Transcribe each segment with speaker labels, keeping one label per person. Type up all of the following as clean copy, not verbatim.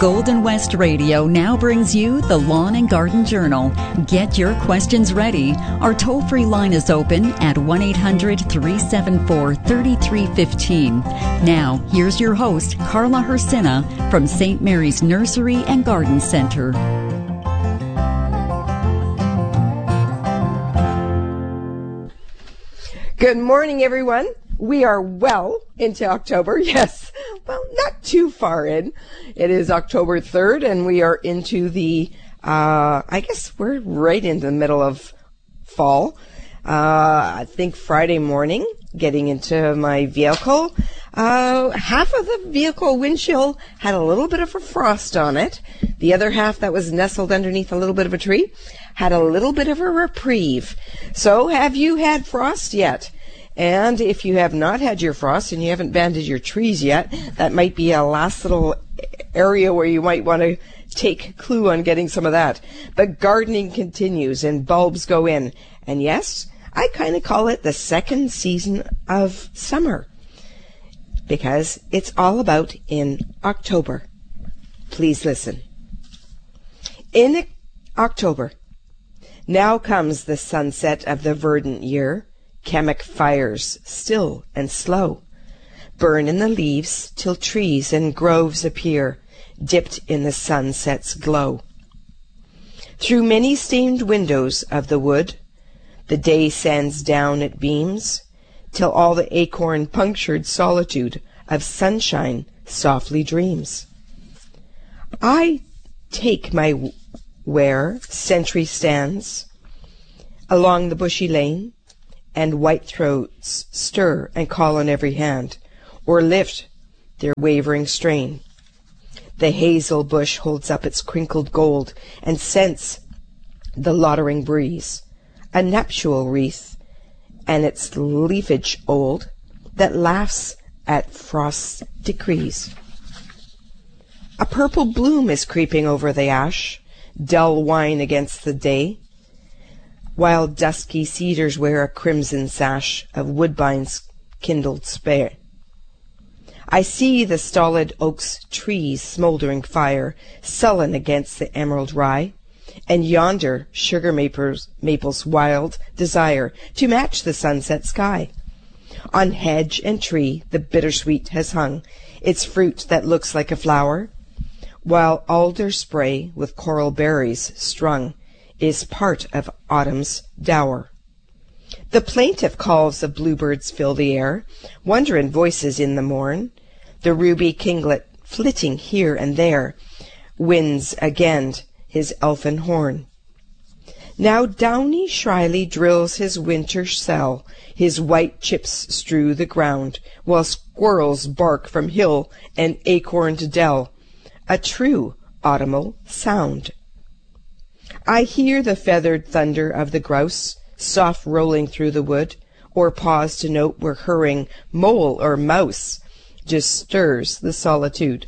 Speaker 1: Golden West Radio now brings you the Lawn and Garden Journal. Get your questions ready. Our toll-free line is open at 1-800-374-3315. Now, here's your host, Carla Hersina from St. Mary's Nursery and Garden Center.
Speaker 2: Good morning, everyone. We are well into October. Yes, well, not too far in. It is October 3rd, and we are into the, I guess we're right in the middle of fall. I think Friday morning, getting into my vehicle. Half of the vehicle windshield had a little bit of a frost on it. The other half that was nestled underneath a little bit of a tree had a little bit of a reprieve. So, have you had frost yet? And if you have not had your frost and you haven't banded your trees yet, that might be a last little area where you might want to take clue on getting some of that. But gardening continues and bulbs go in. And yes, I kind of call it the second season of summer because it's all about in October. Please listen. In October, now comes the sunset of the verdant year. Chemic fires, still and slow, burn in the leaves till trees and groves appear, dipped in the sunset's glow. Through many stained windows of the wood, the day sends down its beams, till all the acorn-punctured solitude of sunshine softly dreams. I take my where sentry stands along the bushy lane, and white throats stir and call on every hand, or lift their wavering strain. The hazel bush holds up its crinkled gold, and scents the loitering breeze, a nuptial wreath, and its leafage old, that laughs at frost's decrees. A purple bloom is creeping over the ash, dull wine against the day, while dusky cedars wear a crimson sash of woodbine's kindled spare. I see the stolid oak's trees smouldering fire, sullen against the emerald rye, and yonder sugar maple's wild desire to match the sunset sky. On hedge and tree the bittersweet has hung its fruit that looks like a flower, while alder spray with coral berries strung is part of autumn's dower. The plaintive calls of bluebirds fill the air, wondering voices in the morn. The ruby kinglet, flitting here and there, winds again his elfin horn. Now Downy shyly drills his winter cell, his white chips strew the ground, while squirrels bark from hill and acorned dell, a true autumnal sound. I hear the feathered thunder of the grouse, soft rolling through the wood, or pause to note where hurrying mole or mouse just stirs the solitude.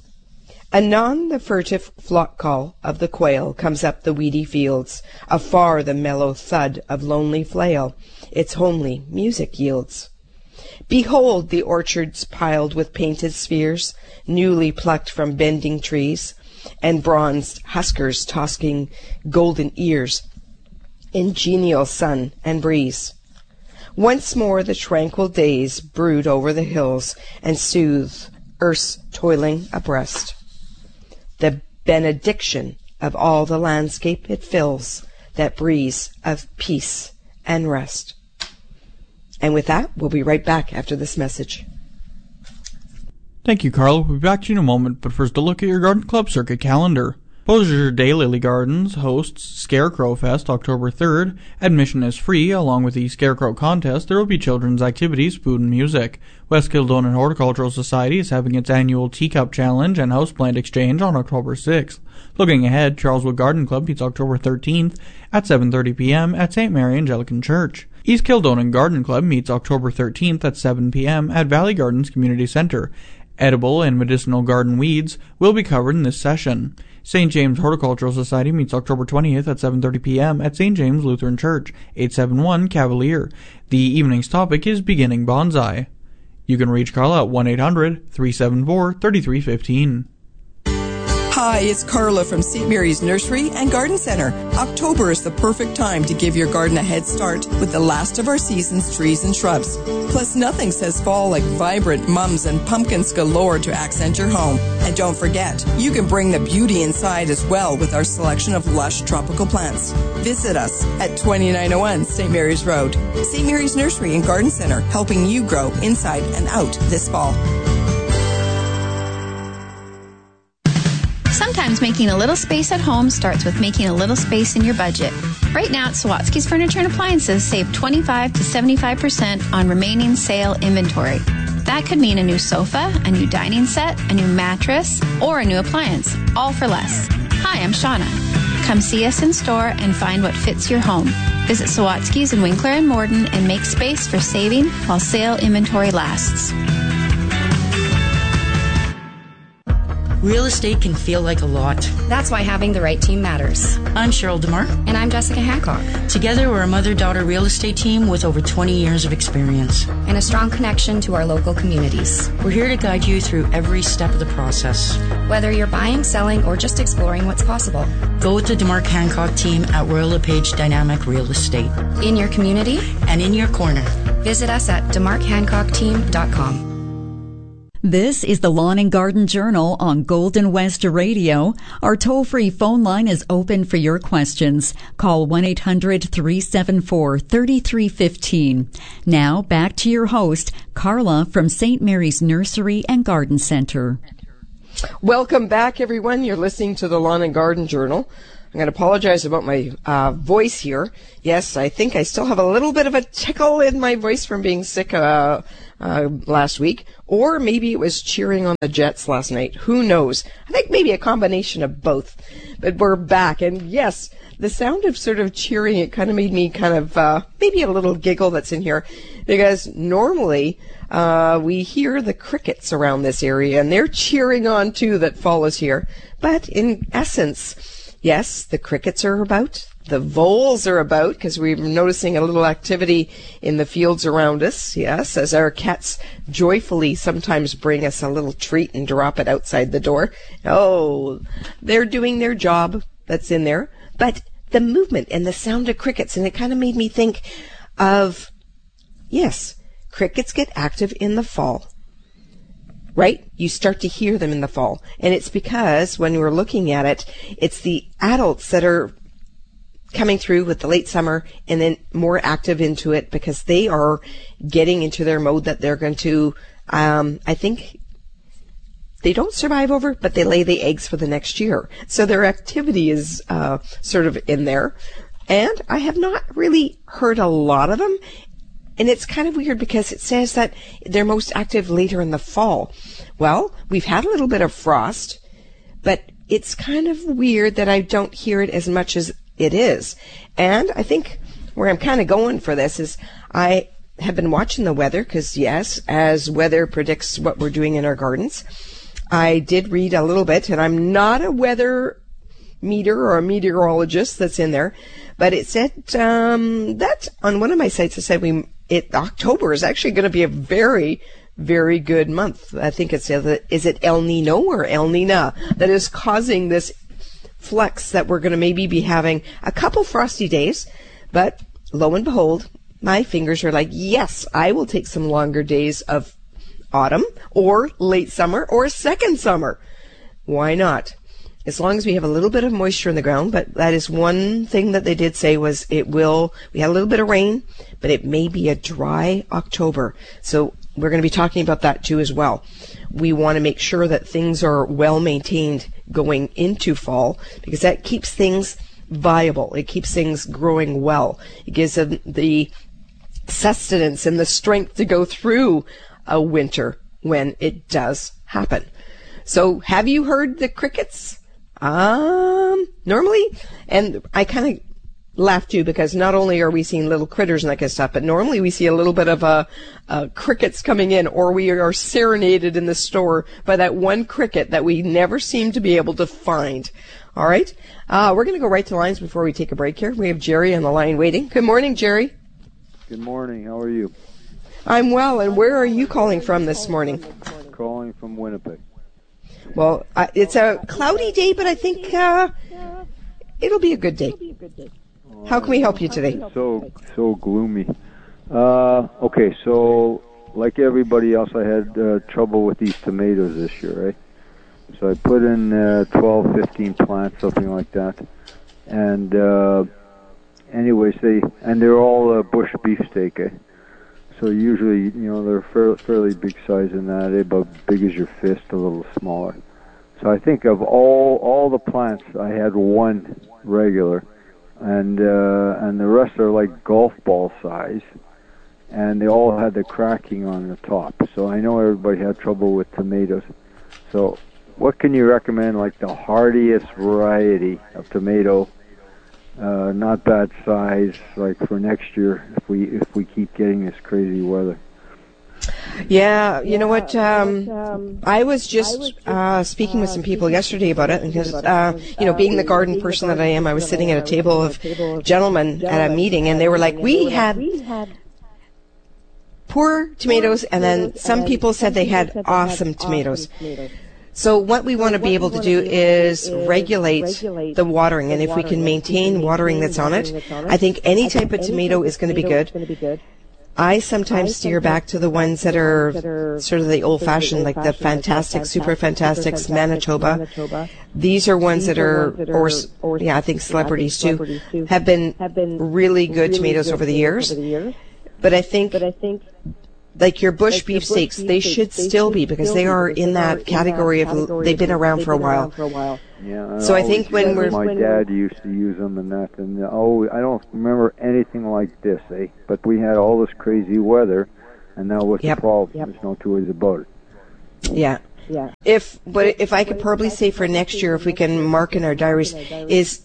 Speaker 2: Anon the furtive flock call of the quail comes up the weedy fields, afar the mellow thud of lonely flail its homely music yields. Behold the orchards piled with painted spheres, newly plucked from bending trees, and bronzed huskers tossing golden ears in genial sun and breeze. Once more the tranquil days brood over the hills and soothe earth's toiling abreast. The benediction of all the landscape it fills, that breeze of peace and rest. And with that, we'll be right back after this message.
Speaker 3: Thank you, Carl. We'll be back to you in a moment, but first a look at your Garden Club Circuit calendar. Beausejour Daylily Gardens hosts Scarecrow Fest October 3rd. Admission is free. Along with the Scarecrow Contest, there will be children's activities, food, and music. West Kildonan Horticultural Society is having its annual Teacup Challenge and Houseplant Exchange on October 6th. Looking ahead, Charleswood Garden Club meets October 13th at 7:30 p.m. at St. Mary Anglican Church. East Kildonan Garden Club meets October 13th at 7 p.m. at Valley Gardens Community Center. Edible and medicinal garden weeds will be covered in this session. St. James Horticultural Society meets October 20th at 7:30 p.m. at St. James Lutheran Church, 871 Cavalier. The evening's topic is beginning bonsai. You can reach Carla at 1-800-374-3315.
Speaker 4: Hi, it's Carla from St. Mary's Nursery and Garden Center. October is the perfect time to give your garden a head start with the last of our season's trees and shrubs. Plus, nothing says fall like vibrant mums and pumpkins galore to accent your home. And don't forget, you can bring the beauty inside as well with our selection of lush tropical plants. Visit us at 2901 St. Mary's Road. St. Mary's Nursery and Garden Center, helping you grow inside and out this fall.
Speaker 5: Sometimes making a little space at home starts with making a little space in your budget. Right now at Sawatsky's Furniture and Appliances, save 25 to 75% on remaining sale inventory. That could mean a new sofa, a new dining set, a new mattress, or a new appliance, all for less. Hi, I'm Shauna. Come see us in store and find what fits your home. Visit Sawatsky's in Winkler and Morden and make space for saving while sale inventory lasts.
Speaker 6: Real estate can feel like a lot.
Speaker 7: That's why having the right team matters.
Speaker 6: I'm Cheryl DeMar.
Speaker 7: And I'm Jessica Hancock.
Speaker 6: Together, we're a mother-daughter real estate team with over 20 years of experience.
Speaker 7: And a strong connection to our local communities.
Speaker 6: We're here to guide you through every step of the process.
Speaker 7: Whether you're buying, selling, or just exploring what's possible.
Speaker 6: Go with the DeMar Hancock team at Royal LePage Dynamic Real Estate.
Speaker 7: In your community.
Speaker 6: And in your corner.
Speaker 7: Visit us at demarkhancockteam.com.
Speaker 1: This is the Lawn and Garden Journal on Golden West Radio. Our toll-free phone line is open for your questions. Call 1-800-374-3315. Now, back to your host, Carla from St. Mary's Nursery and Garden Center.
Speaker 2: Welcome back, everyone. You're listening to the Lawn and Garden Journal. I'm going to apologize about my voice here. Yes, I think I still have a little bit of a tickle in my voice from being sick last week. Or maybe it was cheering on the Jets last night. Who knows? I think maybe a combination of both. But we're back. And yes, the sound of sort of cheering, it kind of made me kind of maybe a little giggle that's in here. Because normally we hear the crickets around this area. And they're cheering on too that fall is here. But in essence, yes, the crickets are about, the voles are about, because we're noticing a little activity in the fields around us, yes, as our cats joyfully sometimes bring us a little treat and drop it outside the door. Oh, they're doing their job that's in there. But the movement and the sound of crickets, and it kind of made me think of, yes, crickets get active in the fall. Right? You start to hear them in the fall. And it's because when we're looking at it, it's the adults that are coming through with the late summer and then more active into it because they are getting into their mode that they're going to, I think, they don't survive over, but they lay the eggs for the next year. So their activity is sort of in there. And I have not really heard a lot of them. And it's kind of weird because it says that they're most active later in the fall. Well, we've had a little bit of frost, but it's kind of weird that I don't hear it as much as it is. And I think where I'm kind of going for this is I have been watching the weather because, yes, as weather predicts what we're doing in our gardens, I did read a little bit, and I'm not a weather meter or a meteorologist that's in there, but it said that on one of my sites it said October is actually going to be a very, very good month. I think is it El Nino or El Nina that is causing this flux that we're going to maybe be having a couple frosty days, but lo and behold, my fingers are like, yes, I will take some longer days of autumn or late summer or second summer. Why not? As long as we have a little bit of moisture in the ground, but that is one thing that they did say was we had a little bit of rain, but it may be a dry October. So we're going to be talking about that too as well. We want to make sure that things are well maintained going into fall because that keeps things viable. It keeps things growing well. It gives them the sustenance and the strength to go through a winter when it does happen. So have you heard the crickets? Normally, and I kind of laugh too because not only are we seeing little critters and that kind of stuff, but normally we see a little bit of crickets coming in, or we are serenaded in the store by that one cricket that we never seem to be able to find. All right, we're going to go right to lines before we take a break here. We have Jerry on the line waiting. Good morning, Jerry.
Speaker 8: Good morning. How are you?
Speaker 2: I'm well, and where are you calling from this morning?
Speaker 8: Calling from Winnipeg.
Speaker 2: Well, it's a cloudy day, but I think it'll be a good day. How can we help you today?
Speaker 8: So gloomy. Okay, so like everybody else, I had trouble with these tomatoes this year, right? So I put in 12, 15 plants, something like that. And anyways, they're all bush beefsteak, eh? So usually, they're fairly big size in that, about big as your fist, a little smaller. So I think of all the plants, I had one regular, and the rest are like golf ball size, and they all had the cracking on the top. So I know everybody had trouble with tomatoes. So what can you recommend, like the hardiest variety of tomato? Not bad size, like for next year if we keep getting this crazy weather.
Speaker 2: Yeah, you know what? I was just speaking with some people yesterday about it, because being the garden person that I am, I was sitting at a table of gentlemen at a meeting, and they were like, we had poor tomatoes, and then some people said they had awesome tomatoes. So what we want to be able to do is regulate the watering, and if we can maintain watering that's on it, I think any type of tomato is going to be good. I sometimes steer back to the ones that are sort of the old-fashioned, like the Fantastic, Super Fantastics, Manitoba. These are ones that are, I think celebrities too, have been really good tomatoes over the years. But I think like your bush beefsteaks, they should still be, because they are in that category of, they've been around for a while.
Speaker 8: Yeah.
Speaker 2: So I think
Speaker 8: my dad used to use them and that, and I don't remember anything like this, eh? But we had all this crazy weather, and now what's the problem? There's no two ways about it.
Speaker 2: Yeah. If I could probably say for next year, if we can mark in our diaries, is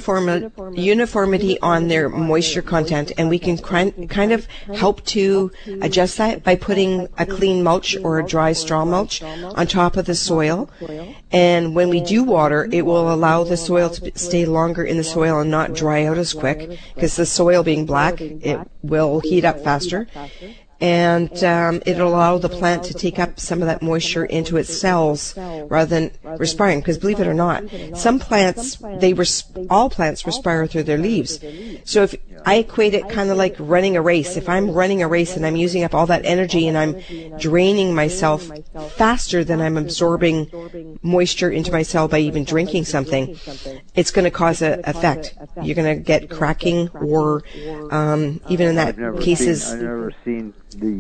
Speaker 2: uniformity on their moisture content, and we can kind of help to adjust that by putting a clean mulch or a dry straw mulch on top of the soil. And when we do water, it will allow the soil to stay longer in the soil and not dry out as quick, because the soil being black, it will heat up faster. And it'll allow the plant to take up some of that moisture into its cells rather than respiring. Because believe it or not, some plants, all plants respire through their leaves. So if I equate it kind of like running a race. If I'm running a race and I'm using up all that energy and I'm draining myself faster than I'm absorbing moisture into my cell by even drinking something, it's going to cause an effect. You're going to get cracking, or even in that cases.
Speaker 8: I've never seen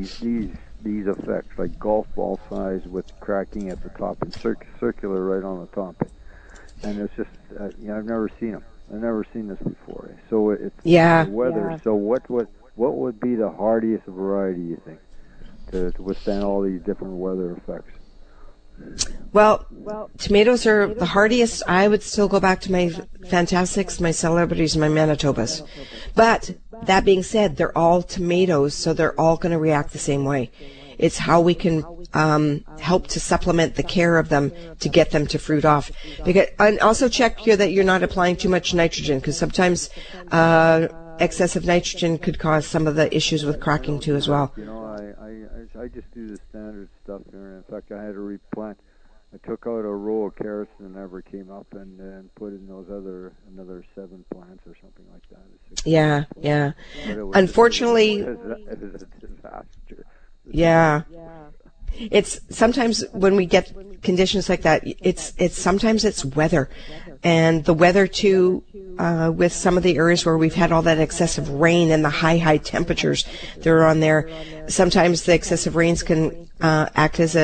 Speaker 8: these effects, like golf ball size with cracking at the top and circular right on the top. And it's just, I've never seen them. I've never seen this before. So it's the weather. Yeah. So what would be the hardiest variety, you think, to withstand all these different weather effects?
Speaker 2: Well, tomatoes are the hardiest. I would still go back to my Fantastics, my Celebrities, my Manitobas. But that being said, they're all tomatoes, so they're all going to react the same way. It's how we can help to supplement the care of them to get them to fruit off. And also check here that you're not applying too much nitrogen, because sometimes excessive nitrogen could cause some of the issues with cracking too as well.
Speaker 8: I just do the standard stuff here. In fact, I had to replant. I took out a row of carrots that never came up, and put in those another 7 plants or something like that.
Speaker 2: Yeah. Unfortunately,
Speaker 8: it was a disaster.
Speaker 2: Yeah. It's sometimes when we get conditions like that, it's sometimes it's weather, and the weather too, with some of the areas where we've had all that excessive rain and the high temperatures that are on there. Sometimes the excessive rains can act as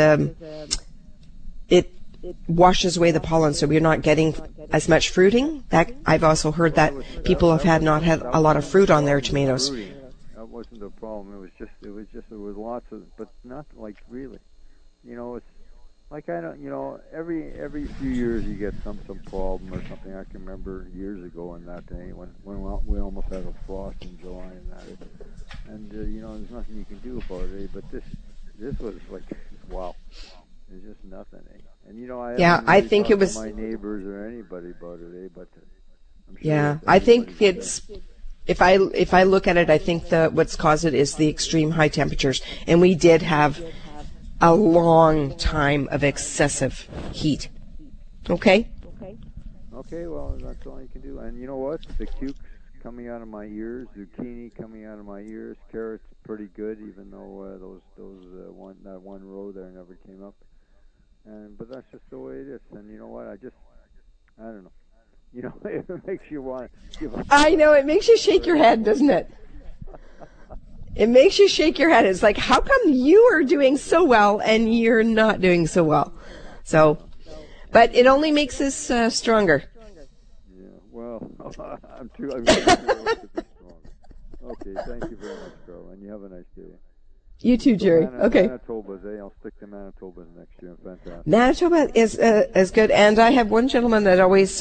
Speaker 2: it washes away the pollen, so we're not getting as much fruiting. That I've also heard that people have not had a lot of fruit on their tomatoes.
Speaker 8: That wasn't the problem. It was lots of, but not like really. It's like every few years you get some problem or something. I can remember years ago in that day when we almost had a frost in July and that. And there's nothing you can do about it. But this was like, wow. There's just nothing.
Speaker 2: I think it was
Speaker 8: my neighbors or anybody about it. But I'm sure.
Speaker 2: Yeah, I think it's. If I look at it, I think what's caused it is the extreme high temperatures, and we did have a long time of excessive heat. Okay?
Speaker 8: Okay, well, that's all you can do. And you know what? The cukes coming out of my ears, zucchini coming out of my ears, carrots pretty good, even though that one row there never came up. But that's just the way it is. And you know what? I don't know. You know, it makes you want to give up.
Speaker 2: I know, it makes you shake your head, doesn't it? It makes you shake your head. It's like, how come you are doing so well and you're not doing so well? So, but it only makes us stronger.
Speaker 8: Yeah, well, I'm too to be strong. Okay, thank you very much, Carl, and you have a nice day.
Speaker 2: You too, Jerry. Okay.
Speaker 8: Manitoba's, I'll stick to Manitoba's next year. Fantastic.
Speaker 2: Manitoba is good, and I have one gentleman that always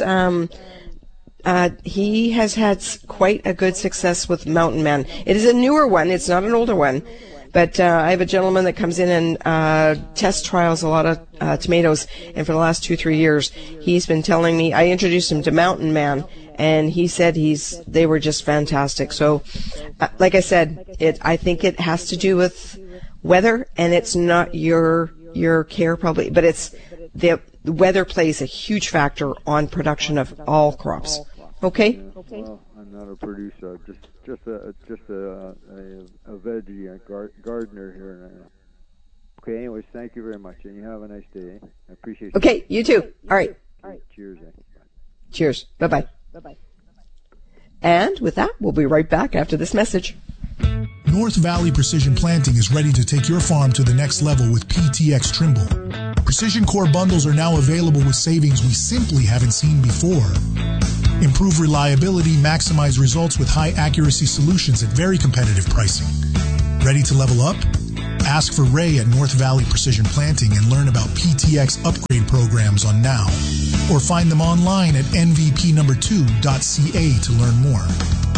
Speaker 2: he has had quite a good success with Mountain Man. It is a newer one; it's not an older one. But I have a gentleman that comes in and test trials a lot of tomatoes, and for the last 2-3 years, he's been telling me. I introduced him to Mountain Man, and he said they were just fantastic. So, like I said, I think it has to do with weather, and it's not your care probably, but it's the weather plays a huge factor on production of all crops. Okay.
Speaker 8: Yeah, well, I'm not a producer, just a veggie, gardener here. Okay. Anyways, thank you very much, and you have a nice day. I appreciate it.
Speaker 2: Okay, you too. All right.
Speaker 8: Cheers.
Speaker 2: Cheers. Bye-bye. And with that, we'll be right back after this message.
Speaker 9: North Valley Precision Planting is ready to take your farm to the next level with PTx Trimble. Precision Core bundles are now available with savings we simply haven't seen before. Improve reliability, maximize results with high accuracy solutions at very competitive pricing. Ready to level up? Ask for Ray at North Valley Precision Planting and learn about PTx upgrade programs on Now. Or find them online at nvp2.ca to learn more.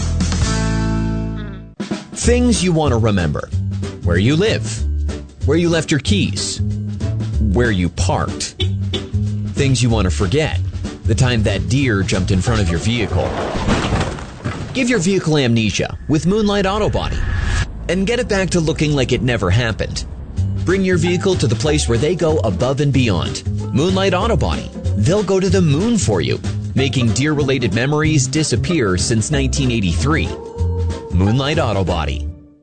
Speaker 10: Things you want to remember. Where you live. Where you left your keys. Where you parked. Things you want to forget. The time that deer jumped in front of your vehicle. Give your vehicle amnesia with Moonlight Auto Body and get it back to looking like it never happened. Bring your vehicle to the place where they go above and beyond. Moonlight Auto Body. They'll go to the moon for you, making deer-related memories disappear since 1983. Moonlight Auto Body.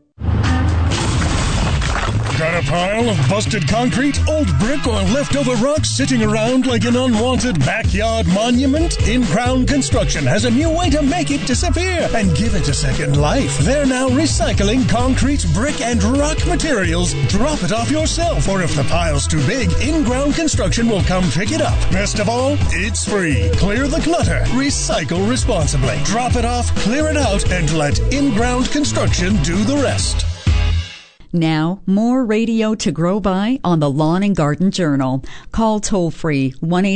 Speaker 11: Got a pile of busted concrete, old brick, or leftover rocks sitting around like an unwanted backyard monument? In-Ground Construction has a new way to make it disappear and give it a second life. They're now recycling concrete, brick, and rock materials. Drop it off yourself, or if the pile's too big, In-Ground Construction will come pick it up. Best of all, it's free. Clear the clutter. Recycle responsibly. Drop it off, clear it out, and let In-Ground Construction do the rest.
Speaker 1: Now, more radio to grow by on the Lawn and Garden Journal. Call toll-free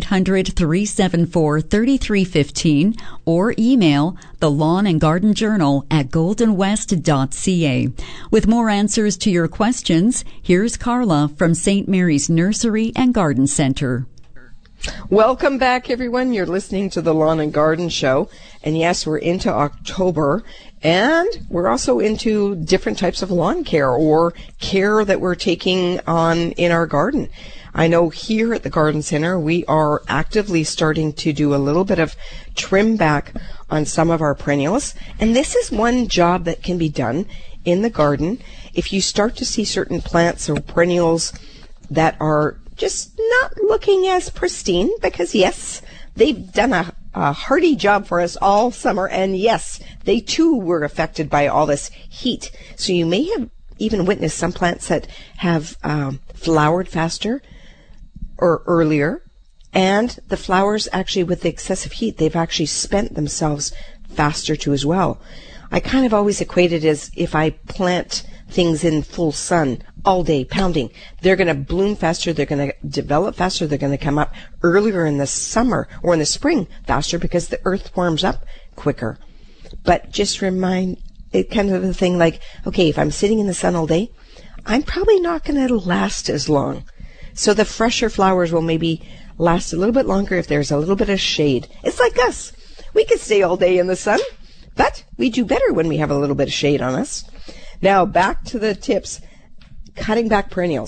Speaker 1: 1-800-374-3315 or email the Lawn and Garden Journal at goldenwest.ca. With more answers to your questions, here's Carla from St. Mary's Nursery and Garden Center.
Speaker 2: Welcome back, everyone. You're listening to the Lawn and Garden Show. And yes, we're into October, and we're also into different types of lawn care or care that we're taking on in our garden. I know here at the Garden Center, we are actively starting to do a little bit of trim back on some of our perennials. And this is one job that can be done in the garden. If you start to see certain plants or perennials that are just not looking as pristine, because yes, they've done a hardy job for us all summer, and yes, they too were affected by all this heat. So you may have even witnessed some plants that have flowered faster or earlier, and the flowers actually, with the excessive heat, they've actually spent themselves faster too as well. I kind of always equate it as if I plant things in full sun all day, pounding, they're going to bloom faster, they're going to develop faster, they're going to come up earlier in the summer or in the spring faster because the earth warms up quicker. But just remind it kind of the thing like, okay, if I'm sitting in the sun all day, I'm probably not going to last as long. So the fresher flowers will maybe last a little bit longer if there's a little bit of shade. It's like us. We could stay all day in the sun, but we do better when we have a little bit of shade on us. Now back to the tips. Cutting back perennials.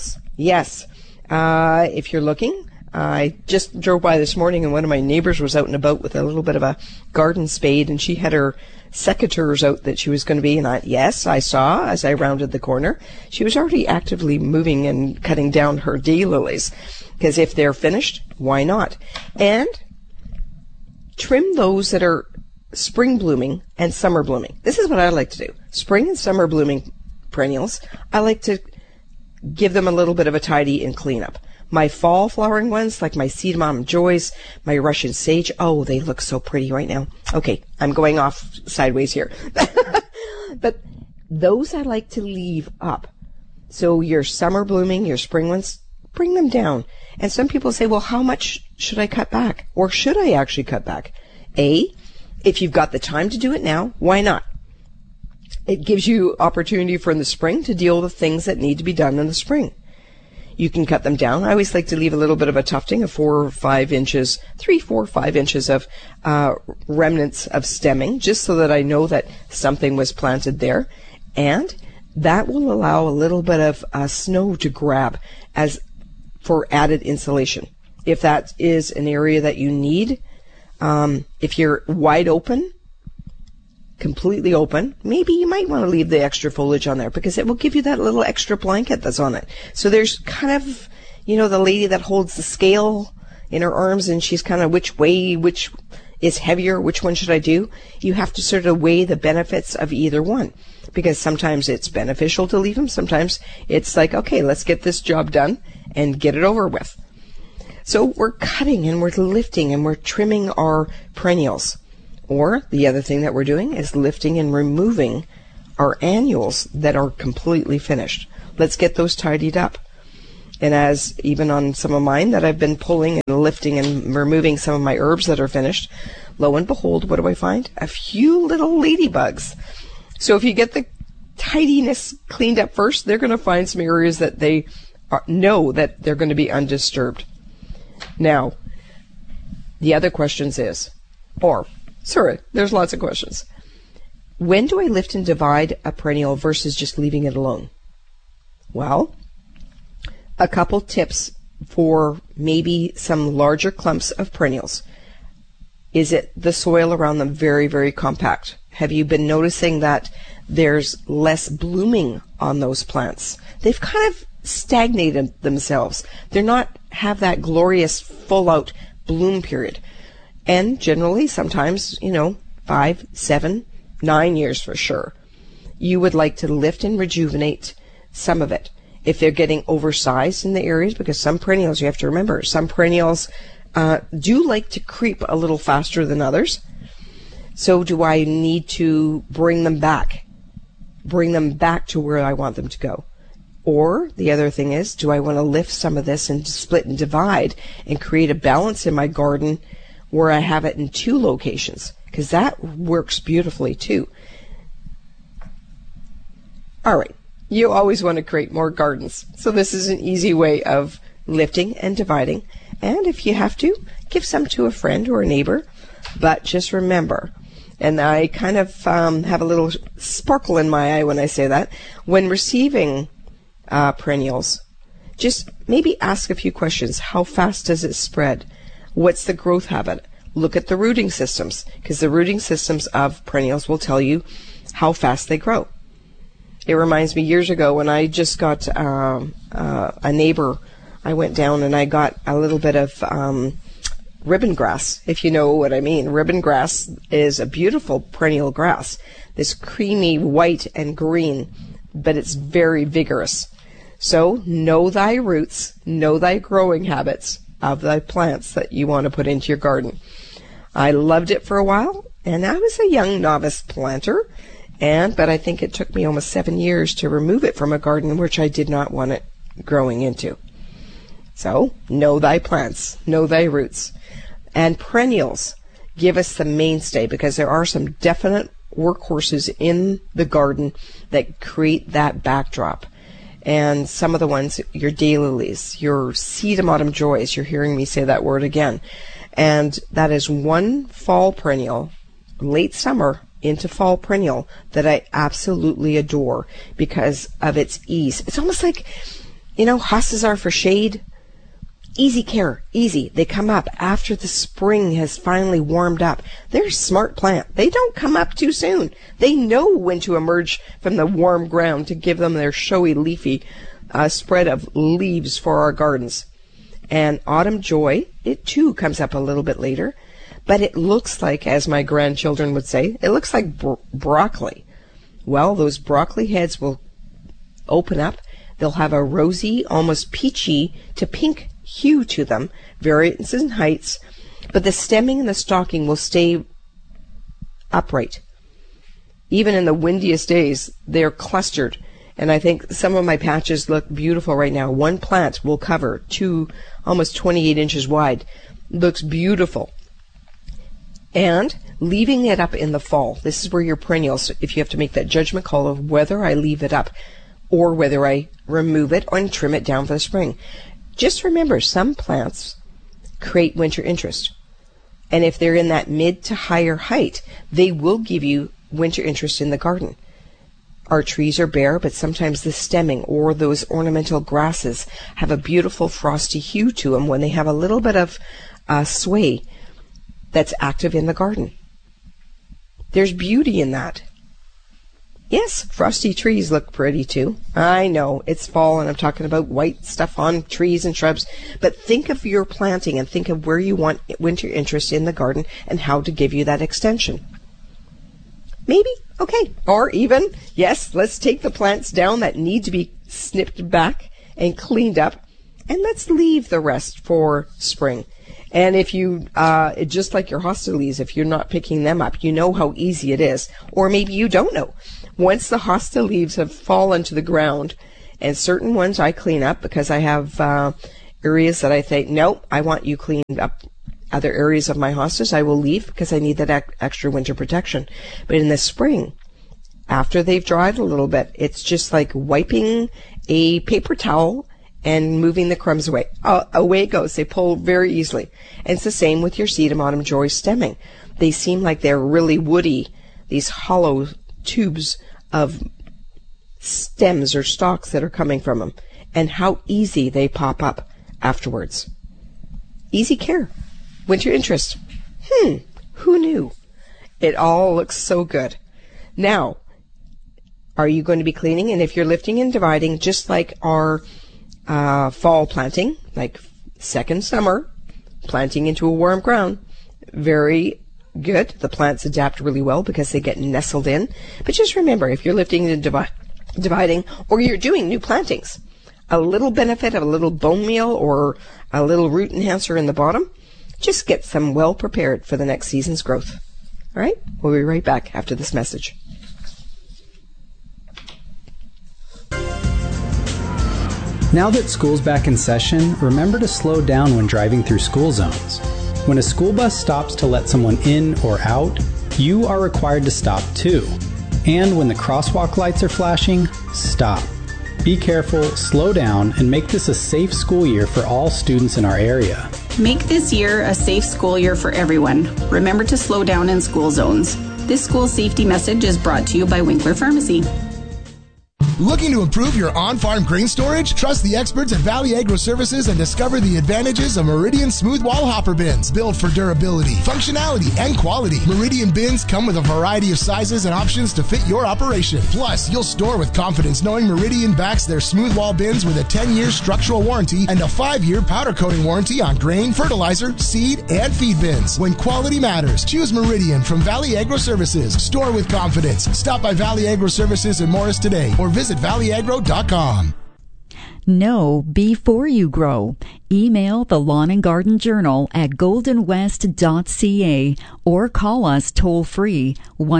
Speaker 2: Yes. If you're looking, I just drove by this morning and one of my neighbors was out and about with a little bit of a garden spade, and she had her secateurs out that she was going to be, and I saw as I rounded the corner, she was already actively moving and cutting down her daylilies, because if they're finished, why not? And trim those that are spring blooming and summer blooming. This is what I like to do. Spring and summer blooming perennials, I like to give them a little bit of a tidy and cleanup. My fall flowering ones, like my Sedum Joys, my Russian Sage, oh, they look so pretty right now. Okay, I'm going off sideways here. But those I like to leave up. So your summer blooming, your spring ones, bring them down. And some people say, well, how much should I cut back? Or should I actually cut back? If you've got the time to do it now, why not? It gives you opportunity for in the spring to deal with things that need to be done in the spring. You can cut them down. I always like to leave a little bit of a tufting of 4 or 5 inches, 3, 4, 5 inches of remnants of stemming, just so that I know that something was planted there. And that will allow a little bit of snow to grab as for added insulation. If that is an area that you need, if you're wide open, completely open, maybe you might want to leave the extra foliage on there because it will give you that little extra blanket that's on it. So there's kind of, the lady that holds the scale in her arms and she's kind of which is heavier, which one should I do? You have to sort of weigh the benefits of either one because sometimes it's beneficial to leave them. Sometimes it's like, okay, let's get this job done and get it over with. So we're cutting and we're lifting and we're trimming our perennials. Or the other thing that we're doing is lifting and removing our annuals that are completely finished. Let's get those tidied up. And as even on some of mine that I've been pulling and lifting and removing some of my herbs that are finished, lo and behold, what do I find? A few little ladybugs. So if you get the tidiness cleaned up first, they're going to find some areas that they know that they're going to be undisturbed. Now, the other questions is, there's lots of questions. When do I lift and divide a perennial versus just leaving it alone? Well, a couple tips for maybe some larger clumps of perennials. Is it the soil around them very, very compact? Have you been noticing that there's less blooming on those plants? They've kind of stagnated themselves. They're not have that glorious full out bloom period. And generally, sometimes, 5, 7, 9 years for sure. You would like to lift and rejuvenate some of it. If they're getting oversized in the areas, because some perennials, you have to remember, some perennials do like to creep a little faster than others. So do I need to bring them back to where I want them to go? Or the other thing is, do I want to lift some of this and split and divide and create a balance in my garden where I have it in 2 locations, because that works beautifully too. All right, you always want to create more gardens, so this is an easy way of lifting and dividing. And if you have to, give some to a friend or a neighbor. But just remember, and I kind of have a little sparkle in my eye when I say that, when receiving perennials, just maybe ask a few questions. How fast does it spread? What's the growth habit? Look at the rooting systems, because the rooting systems of perennials will tell you how fast they grow. It reminds me years ago when I just got a neighbor, I went down and I got a little bit of ribbon grass, if you know what I mean. Ribbon grass is a beautiful perennial grass. This creamy white and green, but it's very vigorous. So know thy roots, know thy growing habits of the plants that you want to put into your garden. I loved it for a while, and I was a young novice planter, but I think it took me almost 7 years to remove it from a garden which I did not want it growing into. So, know thy plants, know thy roots. And perennials give us the mainstay, because there are some definite workhorses in the garden that create that backdrop. And some of the ones, your daylilies, your Sedum Joys, you're hearing me say that word again. And that is one fall perennial, late summer into fall perennial, that I absolutely adore because of its ease. It's almost like hostas are for shade. Easy care, easy. They come up after the spring has finally warmed up. They're a smart plant. They don't come up too soon. They know when to emerge from the warm ground to give them their showy, leafy spread of leaves for our gardens. And autumn joy, it too comes up a little bit later, but it looks like, as my grandchildren would say, it looks like broccoli. Well, those broccoli heads will open up. They'll have a rosy, almost peachy to pink hue to them, variance in heights, but the stemming and the stalking will stay upright. Even in the windiest days, they're clustered, and I think some of my patches look beautiful right now. One plant will cover almost 28 inches wide. Looks beautiful. And leaving it up in the fall, this is where your perennials, if you have to make that judgment call of whether I leave it up or whether I remove it and trim it down for the spring. Just remember, some plants create winter interest. And if they're in that mid to higher height, they will give you winter interest in the garden. Our trees are bare, but sometimes the stemming or those ornamental grasses have a beautiful frosty hue to them when they have a little bit of sway that's active in the garden. There's beauty in that. Yes, frosty trees look pretty too. I know, it's fall and I'm talking about white stuff on trees and shrubs, but think of your planting and think of where you want winter interest in the garden and how to give you that extension. Maybe, okay, or even, yes, let's take the plants down that need to be snipped back and cleaned up, and let's leave the rest for spring. And if you, just like your hosta leaves, if you're not picking them up, you know how easy it is. Or maybe you don't know. Once the hosta leaves have fallen to the ground, and certain ones I clean up because I have areas that I think, no, I want you cleaned up. Other areas of my hostas I will leave because I need that extra winter protection. But in the spring, after they've dried a little bit, it's just like wiping a paper towel and moving the crumbs away. Away it goes. They pull very easily. And it's the same with your sedum autumn joy stemming. They seem like they're really woody, these hollow tubes of stems or stalks that are coming from them, and how easy they pop up afterwards. Easy care. Winter interest. Who knew? It all looks so good. Now, are you going to be cleaning? And if you're lifting and dividing, just like our fall planting, like second summer, planting into a warm ground, very good. The plants adapt really well because they get nestled in. But just remember, if you're lifting and dividing, or you're doing new plantings, a little benefit of a little bone meal or a little root enhancer in the bottom, just get some well prepared for the next season's growth. All right? We'll be right back after this message.
Speaker 12: Now that school's back in session, remember to slow down when driving through school zones. When a school bus stops to let someone in or out, you are required to stop too. And when the crosswalk lights are flashing, stop. Be careful, slow down, and make this a safe school year for all students in our area.
Speaker 13: Make this year a safe school year for everyone. Remember to slow down in school zones. This school safety message is brought to you by Winkler Pharmacy.
Speaker 9: Looking to improve your on-farm grain storage? Trust the experts at Valley Agro Services and discover the advantages of Meridian Smooth Wall Hopper Bins. Built for durability, functionality, and quality. Meridian bins come with a variety of sizes and options to fit your operation. Plus, you'll store with confidence knowing Meridian backs their smooth wall bins with a 10-year structural warranty and a 5-year powder coating warranty on grain, fertilizer, seed, and feed bins. When quality matters, choose Meridian from Valley Agro Services. Store with confidence. Stop by Valley Agro Services in Morris today or visit valleyagro.com.
Speaker 1: Know before you grow. Email the Lawn and Garden Journal at goldenwest.ca or call us toll free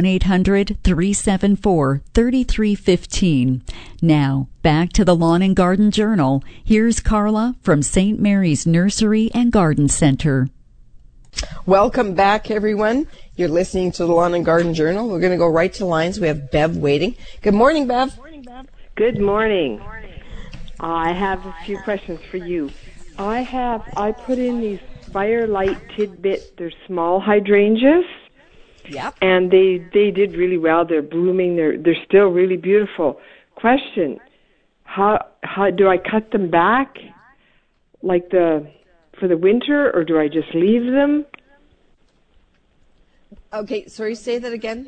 Speaker 1: 1-800-374-3315. Now, back to the Lawn and Garden Journal. Here's Carla from St. Mary's Nursery and Garden Center.
Speaker 2: Welcome back, everyone. You're listening to the Lawn and Garden Journal. We're going to go right to lines. We have Bev waiting. Good morning, Bev.
Speaker 14: Good morning. I have a few questions for you. I put in these Firelight Tidbit. They're small hydrangeas.
Speaker 2: Yep.
Speaker 14: And they did really well. They're blooming. They're still really beautiful. Question: how do I cut them back, like for the winter, or do I just leave them?
Speaker 2: Okay, sorry, say that again.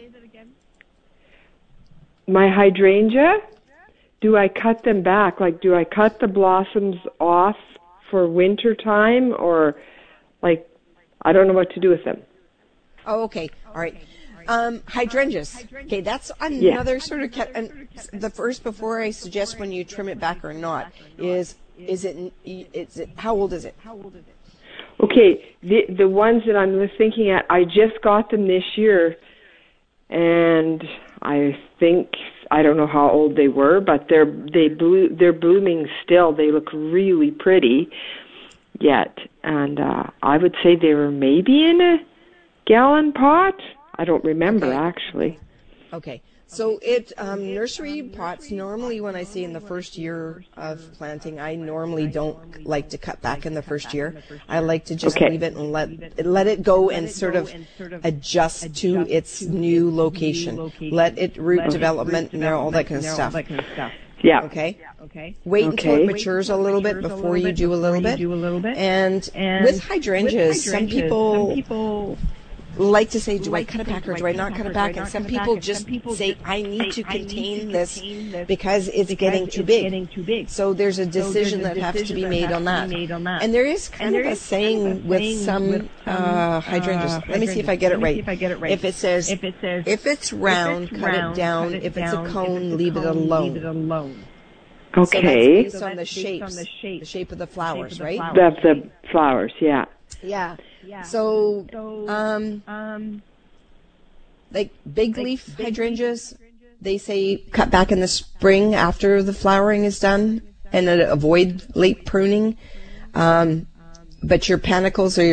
Speaker 14: My hydrangea, do I cut them back? Like, do I cut the blossoms off for winter time, or like, I don't know what to do with them.
Speaker 2: Oh, okay. All right. Hydrangeas. Okay, that's another sort of and the first, before I suggest when you trim it back or not, is it how old is it?
Speaker 14: Okay, the ones that I'm thinking at, I just got them this year, and I don't know how old they were, but they're blooming still. They look really pretty yet, and I would say they were maybe in a gallon pot. I don't remember actually.
Speaker 2: Okay. So nursery pots, normally when I say in the first year of planting, I normally don't like to cut back in the first year. I like to just leave it and let it go and sort of adjust to its new location. Let it root development and all that kind of stuff.
Speaker 14: Yeah.
Speaker 2: Okay. Wait until it matures a little bit before you do a little bit. And with hydrangeas, some people like to say, do I cut it back or do I not cut it back? And some people just say, I need to contain this because it's getting too big. So there's a decision that has to be made on that. And there is kind of a saying with some hydrangeas. Let me see if I get it right. If it says, if it's round, cut it down. If it's a cone, leave it alone.
Speaker 14: Okay.
Speaker 2: So that's based on the shape of the flowers, right?
Speaker 14: Of the flowers, yeah.
Speaker 2: Yeah. So, like big leaf hydrangeas, they say cut back in the spring after the flowering is done and avoid late pruning. But your panicles or